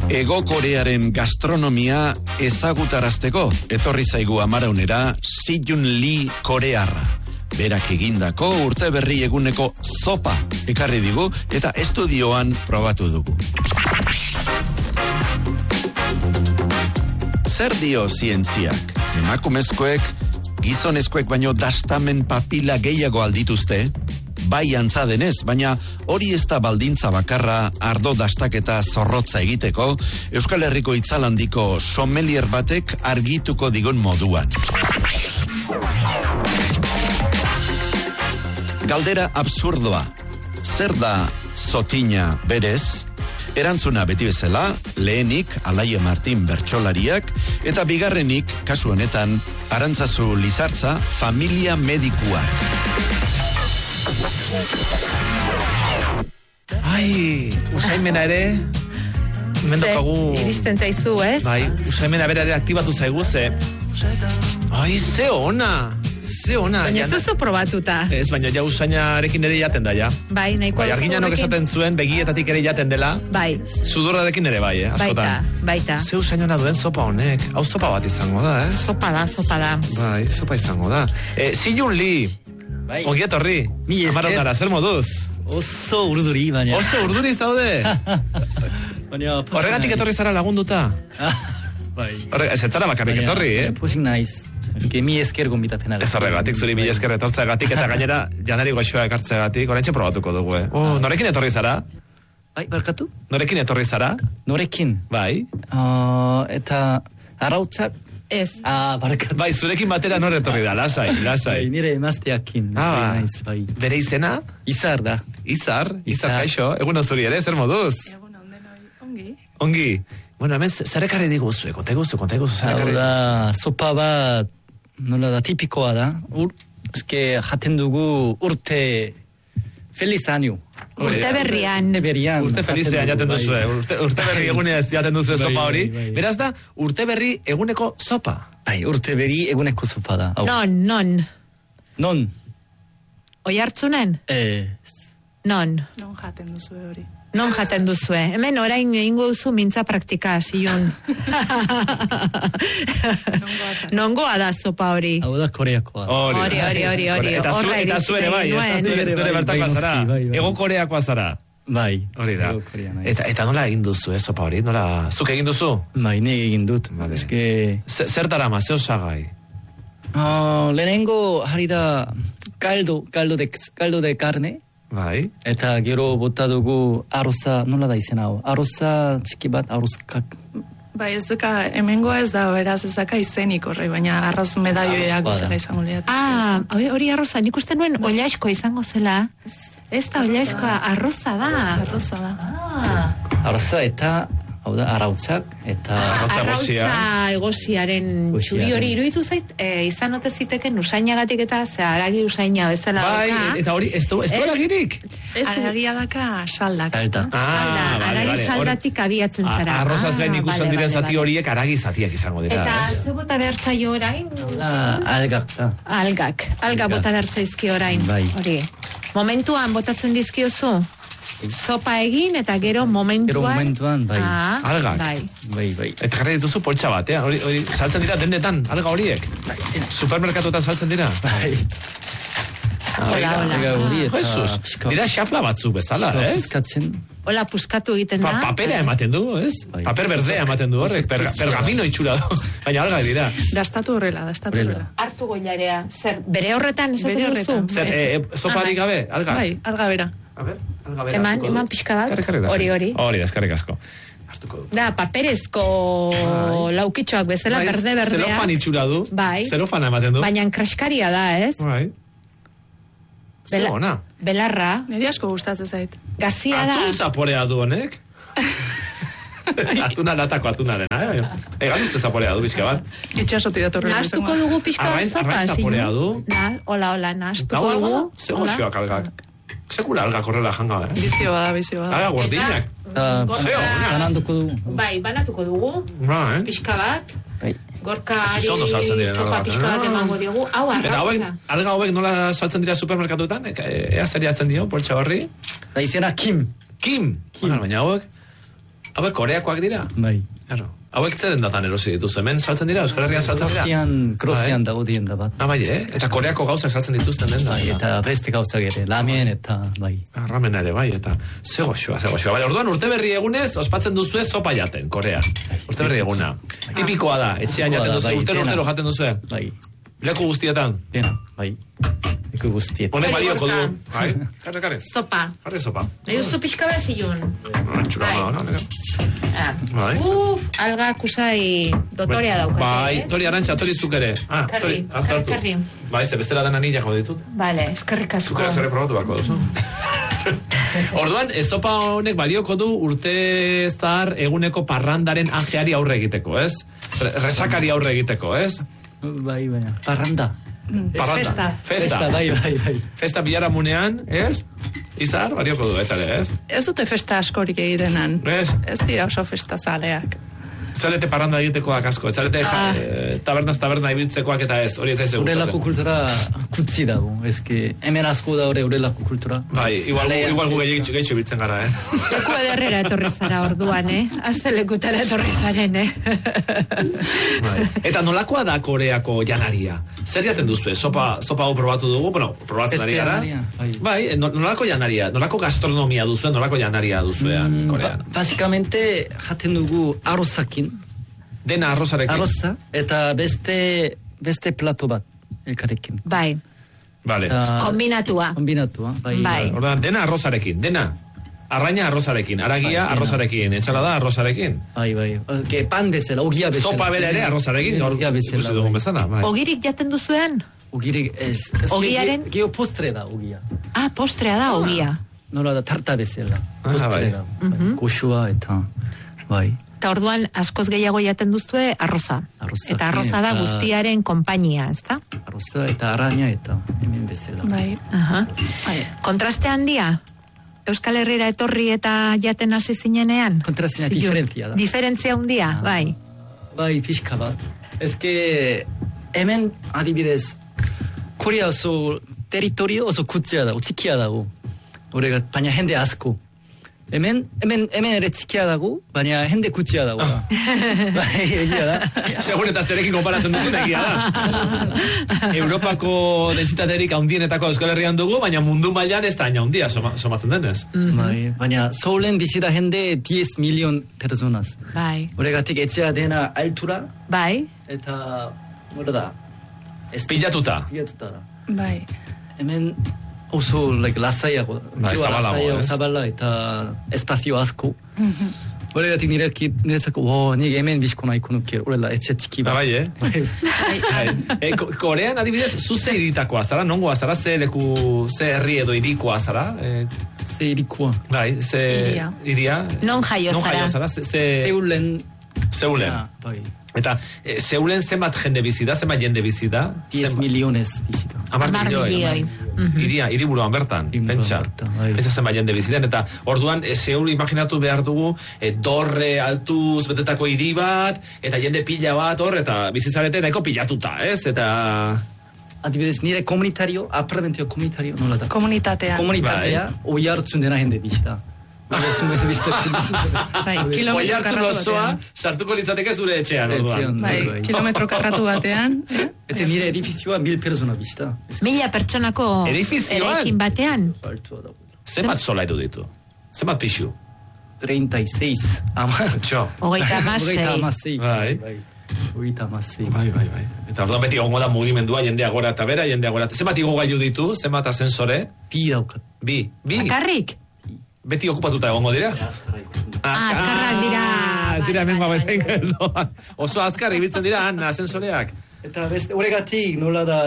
Hego Korearen gastronomia ezagutarazteko etorri zaigu Amaraunera Si-Jun Lee korearra. Berak egindako urte berri eguneko zopa ekarri digu eta estudioan probatu dugu. Zer dio zientziak? Emakumezkoek, gizonezkoek baino dastamen papila gehiago aldituzte? Bai antza denez, baina hori ez da baldintza bakarra ardo dastaketa zorrotza egiteko, Euskal Herriko Itzalandiko sommelier batek argituko digun moduan. Galdera absurdoa. Zer da zotina berez? Erantzuna beti bezala, lehenik Alaia Martin bertsolariak, eta bigarrenik, kasu honetan, Arantzazu Lizartza, familia medikuak. Ai, usaimena ere, mendokagu... Iristen zaizu, ez? Bai, usaimena bere ere aktibatu zaigu, ze... Ai, ze ona! Ze ona! Baina ez duzu probatuta. Ez, baina ja usainarekin ere jaten da, ja. Bai, nahikoa bai, arginanok esaten zuen, begietatik ere jaten dela. Bai. Sudurrarekin ere bai, askotan. Baita. Ze usainona duen zopa honek. Hau zopa bat izango da, ez? Zopa da. Bai, zopa izango da. Si-Jun Lee. Bai. Ongi etorri. Amaraunara, zer moduz? Oso urduri, baina. Oso urduri zaude? Horregatik etorri zara lagunduta? Bai. Ez etzara bakarrik etorri, Pusik naiz. Ez mi esker gombitapen ala. Ez horregatik, zuri mi esker etortzeagatik, eta gainera janari goxoa ekartzeagatik, oraintxe probatuko dugu, Norekin etorri zara? Bai, barkatu? Norekin etorri zara? Norekin? Bai. Eta arautzak? Ez. Barkatu. Bai, zurekin batera nor etorri da, lasai. Bai, nire emazteakin. Bai. Bere izena? Izar da. Izar kaixo, egun zuri ere, zer moduz? Egun ondenoi, ongi. Bueno, hemen zer ekarri diguzue, konta iguzu, zer ekarri diguzue. Da, sopa bat, nola da, tipikoa da. Ezke jaten dugu urte feliz año. Urte berrian. Urte felizean jaten duzue. Urte berri egunez jaten duzue sopa hori. Beraz da, urte berri eguneko sopa. Bai, urte berri eguneko sopa da. Non. Oi hartzunen? Non jaten duzue hori. Non jaten duzue. Hemen orain ingo duzu mintza praktika, Si-Jun. Nongoa da sopa hori. Hau da koreakoa. Hori. Eta zuere bai, zuere bertakoa zara. Ego koreakoa zara. Bai. Hori da. Eta nola egin duzu, sopa hori? Zuk egin duzu? Bai, nire egin dut. Zer darama, ze osagai? Lehenengo hari da caldo de carne. Bai. Eta gero bota dugu arroza, nola da izen hau? Arroza txiki bat, arrozkak. Bai, ez duka, hemengoa ez da, beraz ezaka izenik horre, baina arroz medaioeak guzera izango liat. Hori arroza, nik uste nuen olaizko izango zela. Ez da olaizkoa, arroza da. Arroza da. Arroza eta... Hau da, arautzak, eta... Arrautza egosiaren txuri hori iruditu zait, izan ote ziteken usainagatik eta haragi usaina bezala doka. Bai, eta hori, ez du haragirik? Haragia daka saldak. Haragi saldatik abiatzen zara. Arrozaz gain ikusten diren zati horiek haragi zatiak izango dira. Eta ze bota behartzaio orain? Algak. Alga bota behartzaizki orain. Hori. Momentuan botatzen dizkiozu? Sopa egin eta gero momentuan. Bai. Algak. Bai. Eta jarri dituzu poltsa bat, hori saltzen dira dendetan, alga horiek. Supermerkatuetan saltzen dira. Bai. Hola. Jesus, dira xafla batzuk bezala, ez? Hola, puskatu egiten da. Papera ematen du, ez? Paper berdea ematen du horrek, pergamino itxura du. Baina alga dira. Dastatu horrela. Hartu goilarea. Zer, bere horretan esaten duzu? Zer, soparik gabe, alga? Bai, alga bera. Eman pixka bat, hori. Hori, eskarrik asko. Da, paperezko laukitxoak bezala, berde-berdea. Zelofan itxura du. Bai. Zelofana ematen du. Baina kraskaria da, ez? Bai. Zegona. Belarra. Neri asko gustatzen zait. Gazia da. Atun zaporea du honek? Atuna latako atuna dena, Egan uste zaporea du, bizka bat. Itxasoti datorrela. Nastuko dugu pixka sopa. Arrain zaporea du. Hola, nastuko dugu. Ze goxoak algak. Sekula algak horrela janga, Bizio bada. Alga gordinak. Banatuko dugu. Bai, banatuko dugu. Pixka bat. Bai. Gorkari sopa pixka bat emango diogu. Hau arrautza. Alga hauek nola saltzen dira supermerkatuetan? Ea zer jatzen dio, poltsa horri? Da izena Kim. Baina hauek? Hauek Koreakoak dira? Bai. Claro. Hauek zeden datan erosi dituz, hemen saltzen dira, Euskal Herrian saltzen dira? Krozian dago dien da bat. Bai, eta Koreako gauzak saltzen dituzten den da. Bai, eta beste gauzak ere, ramen eta bai. Ramena ere, bai, eta zegoxoa. Bai, orduan urte berri egunez, ospatzen duzue sopa jaten, Korea. Urte berri eguna. Tipikoa da, etxean jaten duzu, urtero jaten duzu. Bai. Leku guztietan? Dena, bai. Leku guztietan. Honek balioko du. Bai, karre. Sopa. Karre sopa. Nahi duzu pixka bat zilun. Bai. Alga kusai dotorea daukate. Bai, tori arantxa, tori zuk ere. Karri. Bai, ze bestela den anillako ditut. Vale, eskerrik asko. Zukera zerre probatu bako duzu. Orduan, sopa honek balioko du urte zahar eguneko parrandaren anjeari aurre egiteko, ez? Resakari aurre egiteko, ez? Bai, baina. Parranda. Festa, bai. Festa bilaramunean, ez? Izar, balioko du, eta ere, ez? Ez dute festa askorik egitenan. Ez dira oso festa zaleak. Zalete parranda egitekoak asko, zalete taberna ibiltzekoak eta ez, hori ez zaizu gustatzen. Urelako kultura kutsi dago, ezke, hemen asko da urelako kultura. Bai, igual gu gehiago ibiltzen gara, Leku ederrera etorri zara orduan, Azte lekutara etorri zaren, Eta nolakoa da Koreako janaria? Zer jaten duzue? Sopa hau probatu dugu, probatzen ari gara. Bai, nolako janaria? Nolako gastronomia duzue? Nolako janaria duzuean Korean? Basikamente jaten dugu arrozakin. Dena arrozarekin. Arroza, eta beste plato bat elkarekin. Bai. Vale. Kombinatua, bai. Ordan, dena arrozarekin, dena. Arraina arrozarekin, aragia arrozarekin, ensalada arrozarekin. Bai. Que pan bezala, ogia bezala. Sopa bera ere arrozarekin, ogia bezala. Ogirik jaten duzuean? Ogirik ez. Ogiaren? Geo postre da ogia. Postrea da ogia. Nola da tarta bezala. Postre da. Goxua eta, bai. Eta orduan askoz gehiago jaten duzue arroza. Eta arroza da guztiaren konpainia, ezta? Arroza eta araña eta hemen bezala. Bai. Kontraste handia? Euskal Herrira etorri eta jaten hasi zinenean? Kontrastea diferentzia da. Diferentzia handia, bai. Bai, pixka bat. Ezke hemen adibidez Korea oso territorio oso kutsia dago, txikia dago. Horregat, baina jende asko. Hemen ere txikia dago, baina jende kutsia dago. Bai, egia da. Segun eta zerekin konparatzen duzun egia da. Europako dentsitaterik handienetako Euskal Herrian dugu, baina mundu mailan ez da haina handia somatzen denez. Bai, baina Soulen bizita jende 10 milion personas. Bai. Horregatik etxea dena altura. Bai. Eta, nola da? Pilatuta da. Bai. Hemen oso lasaiago. Bai, zabala eta espazio asko. Horregatik niretzako, nik hemen bizko nahiko nuke, horrela, etxe txiki bat. Bai, Korean adibidez, zu ze iritakoa zara, nongoa zara, ze herri edo irikoa zara? Ze irikoa. Bai, ze iria. Non jaio zara? Seulen. Bai. Eta Seulen zenbat jende bizida, zenbat jende bizida? 10 milionez bizida. 10 milioi. Hiriburuan bertan, pentsa zenbat jende bizidan, eta orduan Seul imaginatu behar dugu dorre altuz betetako hiri bat, eta jende pila bat hor, eta bizitzarete nahiko pilatuta, ez? Eta... Adibidez, nire komunitario, apartamentio komunitario, nola da? Komunitatea, oi hartzun dena jende bizita. Kilometro karratu batean. Sartuko litzateke zure etxean, orduan. Kilometro karratu batean. Eta nire edifizioa 1000 persona bizita. 1000 pertsonako eraikin batean? Zenbat sola eruditu? Zenbat pixu? 36. Hogeita amasei. Bai. Eta orduan beti gongo da mugimendua, jendea gora eta bera, jendea gora. Zenbat igogailu ditu? Zenbat asensore? 2 daukat. 2. Bakarrik? Beti okupatuta egongo dira? Azkarrak dira. Ez dira hemen babezain geldo. Oso azkar ibiltzen dira, asensoreak. Eta horregatik nola da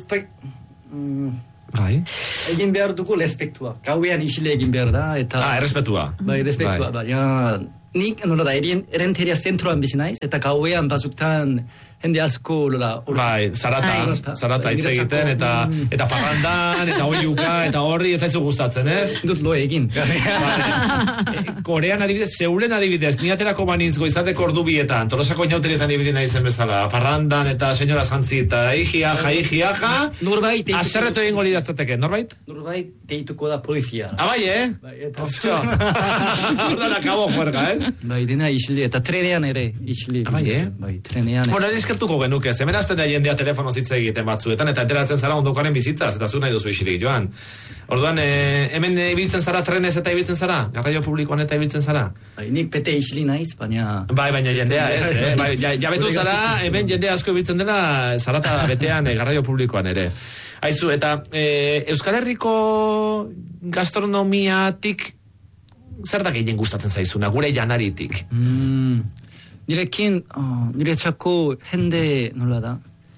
Bai. Egin behar dugu respektua. Gauean isile egin behar da. Errespetua. Bai, respektua. Nik nola da erenteria zentroan bizi naiz, eta gauean bazuktan jende asko bai, zarata hitz egiten, eta parrandan, eta oiuka, eta horri ez zaizu gustatzen, ez? Dut lo egin. Korean adibidez, Seulen adibidez, ni aterako banintz goizateko ordubietan, Tolosako inauterietan ibili naizen bezala, parrandan, eta senyoraz jantzi, eta ijiaja, norbait aserretu egingo lidatzateke, norbait? Norbait deituko da polizia. Bai, Bai, eta Ordan akabo juerga, ez? Bai, dena isili, eta trenean ere isili. Bai, Bai, trenean. Bueno, eskertuko genuke, hemen azten da jendea telefono zitza egiten batzuetan, eta enteratzen zara ondokaren bizitzaz, eta zu nahi duzu isilik, Joan. Orduan, hemen ibiltzen zara trenez eta ibiltzen zara? Garraio publikoan eta ibiltzen zara? Bai, nik pete isili naiz, baina... Bai, baina jendea, ez, bai, jabetu zara, hemen jende asko ibiltzen dela, zarata betean garraio publikoan ere. Aizu, eta Euskal Herriko gastronomiatik zer da gehien gustatzen zaizuna, gure janaritik? Nirekin, niretzako jende, nola da?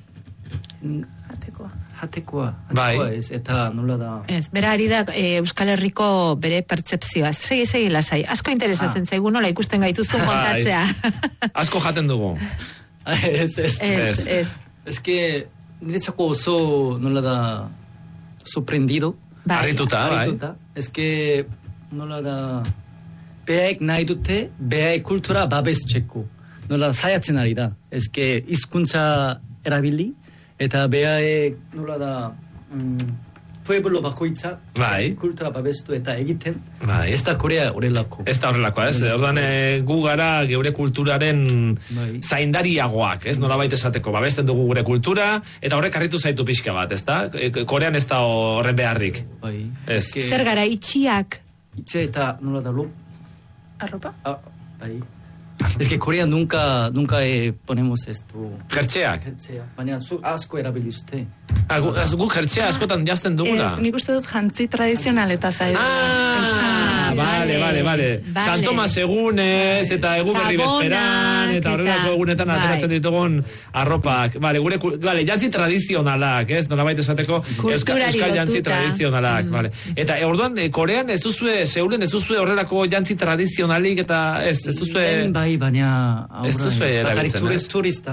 Jatekoa ez, eta nola da... Ez, bera ari da Euskal Herriko bere pertzepzioa. Segi lasai. Asko interesatzen zaigu nola ikusten gaituzun kontatzea. Asko jaten dugu. Ez. Ez que niretzako oso, nola da, sorprendido. Harrituta. Ez que, nola da, behaek nahi dute, behaek kultura babesteko. Nola saiatzen ari da. Ez que hizkuntza erabili, eta behaek, nola da, pueblo bakoitza, kultura babestu eta egiten, ez da Korea horrelako. Ez da horrelako, ez? Ordan gu gara geure kulturaren zaindariagoak, ez? Nola baita esateko, babesten dugu gure kultura, eta horrek harritu zaitu pixka bat, ez da? Korean ez da horren beharrik. Zer gara, itxiak? Itxe eta nola da lo? Arropa? Bai. Es que Corea nunca ponemos esto. Jertxeak? Baina zu asko erabilizute. Gu jertxea askotan jazten dugula. Ez, nik uste dut jantzi tradizional eta zaidu. Vale. San Tomas egunez, eta egu berri bezperan, eta horrelako egunetan ateratzen ditugun arropak. Vale, jantzi tradizionalak, ez? Nola baita esateko, euskal jantzi tradizionalak. Eta orduan, Korean ez duzue, Seulen ez duzue horrelako jantzi tradizionalik, eta ez duzue... Bai, baina... Ez duzue erabiltzen, ez? Turista.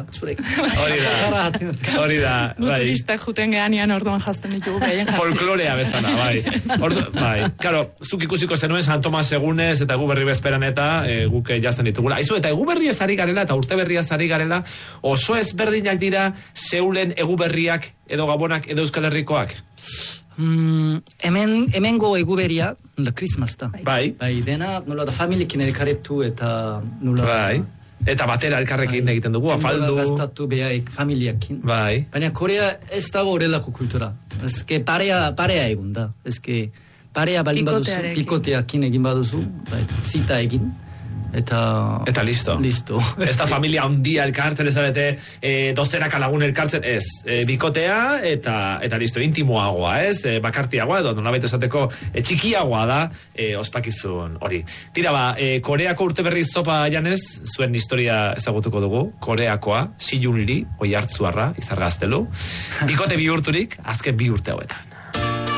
Hori da. Gu turistak juten geanian orduan jazten ditugu. Folklorea bezala, bai. Karo, zuk ikusiko zenuen San Tomas egunez eta egu berri bezperan eta guk jazten ditugula. Aizu, eta egu berriaz ari garela eta urte berriaz ari garela, oso ezberdinak dira Seulen egu berriak edo Gabonak edo Euskal Herrikoak? Hemengo egu berria, nola Christmas da. Bai, dena, nola da familiekin elkarretu eta nola... Bai. Eta batera elkarrekin egiten dugu, afaldu... Gastatu behaik familiakin. Bai. Baina Korea ez dago horrelako kultura. Ez que parea egun da. Ez que parea balin baduzu, pikoteakin egin baduzu, zita egin. Eta listo. Ez da familia handia elkartzen, ez da dozteraka lagun elkartzen, ez. Bikotea eta listo, intimoagoa, ez? Bakartiagoa edo nolabait esateko txikiagoa da ospakizun hori. Tira Koreako urte berri zopa janez, zuen historia ezagutuko dugu. Koreakoa, Sijun Lee, Oiartzuarra, Izar Gaztelu. Bikote bihurturik, azken 2 urte hauetan.